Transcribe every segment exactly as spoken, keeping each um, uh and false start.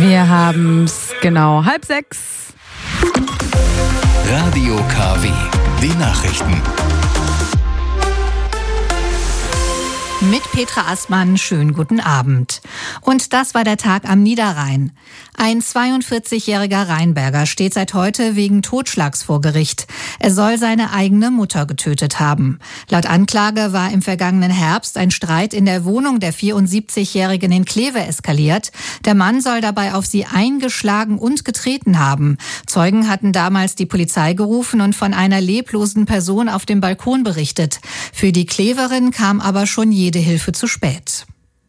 Wir haben's genau halb sechs. Radio K W, die Nachrichten. Mit Petra Assmann, schönen guten Abend. Und das war der Tag am Niederrhein. Ein zweiundvierzigjähriger Rheinberger steht seit heute wegen Totschlags vor Gericht. Er soll seine eigene Mutter getötet haben. Laut Anklage war im vergangenen Herbst ein Streit in der Wohnung der vierundsiebzigjährigen in Kleve eskaliert. Der Mann soll dabei auf sie eingeschlagen und getreten haben. Zeugen hatten damals die Polizei gerufen und von einer leblosen Person auf dem Balkon berichtet. Für die Kleverin kam aber schon jede Hilfe zu spät.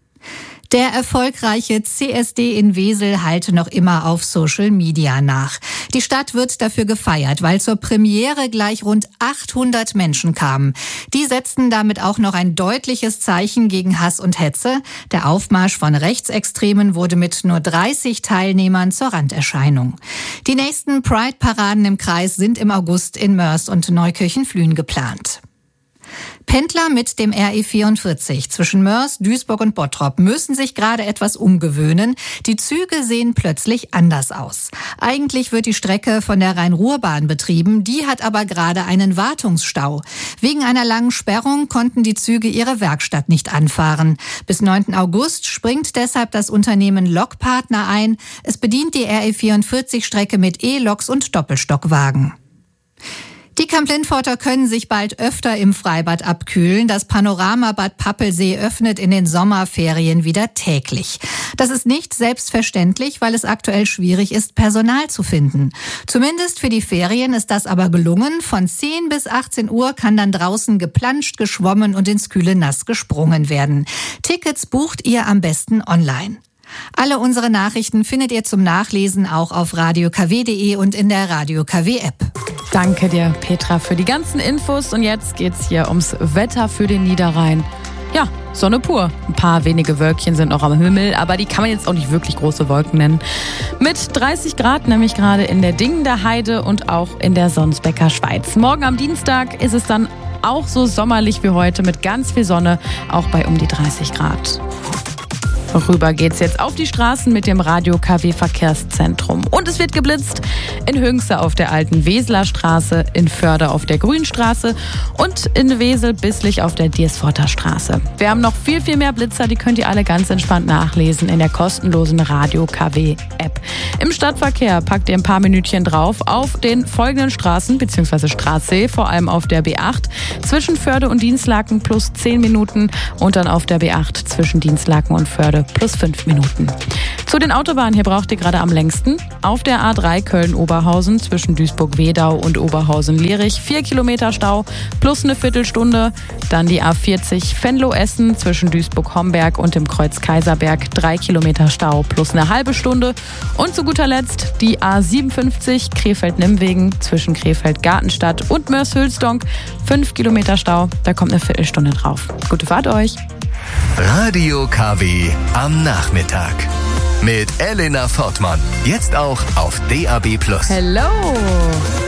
Der erfolgreiche C S D in Wesel halte noch immer auf Social Media nach. Die Stadt wird dafür gefeiert, weil zur Premiere gleich rund achthundert Menschen kamen. Die setzten damit auch noch ein deutliches Zeichen gegen Hass und Hetze. Der Aufmarsch von Rechtsextremen wurde mit nur dreißig Teilnehmern zur Randerscheinung. Die nächsten Pride-Paraden im Kreis sind im August in Moers und Neukirchen-Flühen geplant. Pendler mit dem R E vierundvierzig zwischen Moers, Duisburg und Bottrop müssen sich gerade etwas umgewöhnen. Die Züge sehen plötzlich anders aus. Eigentlich wird die Strecke von der Rhein-Ruhr-Bahn betrieben, die hat aber gerade einen Wartungsstau. Wegen einer langen Sperrung konnten die Züge ihre Werkstatt nicht anfahren. Bis neunten August springt deshalb das Unternehmen Lokpartner ein. Es bedient die R E vierundvierzig-Strecke mit E-Loks und Doppelstockwagen. Die Kamp-Lindforter können sich bald öfter im Freibad abkühlen. Das Panoramabad Pappelsee öffnet in den Sommerferien wieder täglich. Das ist nicht selbstverständlich, weil es aktuell schwierig ist, Personal zu finden. Zumindest für die Ferien ist das aber gelungen. Von zehn bis achtzehn Uhr kann dann draußen geplanscht, geschwommen und ins kühle Nass gesprungen werden. Tickets bucht ihr am besten online. Alle unsere Nachrichten findet ihr zum Nachlesen auch auf radio k w punkt d e und in der Radio K W App. Danke dir, Petra, für die ganzen Infos. Und jetzt geht's hier ums Wetter für den Niederrhein. Ja, Sonne pur. Ein paar wenige Wölkchen sind noch am Himmel, aber die kann man jetzt auch nicht wirklich große Wolken nennen. Mit dreißig Grad nämlich gerade in der Dingender Heide und auch in der Sonsbecker Schweiz. Morgen am Dienstag ist es dann auch so sommerlich wie heute mit ganz viel Sonne, auch bei um die dreißig Grad. Rüber geht's jetzt auf die Straßen mit dem Radio K W Verkehrszentrum. Und es wird geblitzt in Hünxe auf der alten Weseler Straße, in Förde auf der Grünstraße und in Wesel-Bisslich auf der Diersforter Straße. Wir haben noch viel, viel mehr Blitzer, die könnt ihr alle ganz entspannt nachlesen in der kostenlosen Radio K W App. Im Stadtverkehr packt ihr ein paar Minütchen drauf auf den folgenden Straßen bzw. Straße, vor allem auf der B acht zwischen Förde und Dinslaken plus zehn Minuten und dann auf der B acht zwischen Dinslaken und Förde plus fünf Minuten. Zu den Autobahnen, hier braucht ihr gerade am längsten. Auf der A drei Köln-Oberhausen zwischen Duisburg-Wedau und Oberhausen-Lierich vier Kilometer Stau plus eine Viertelstunde. Dann die A vierzig Venlo-Essen zwischen Duisburg-Homberg und dem Kreuz Kaiserberg drei Kilometer Stau plus eine halbe Stunde. Und zu guter Letzt die A siebenundfünfzig Krefeld-Nimwegen zwischen Krefeld-Gartenstadt und Moers-Hülsdonk fünf Kilometer Stau. Da kommt eine Viertelstunde drauf. Gute Fahrt euch! Radio K W am Nachmittag. Mit Elena Fortmann. Jetzt auch auf D A B plus. Hello!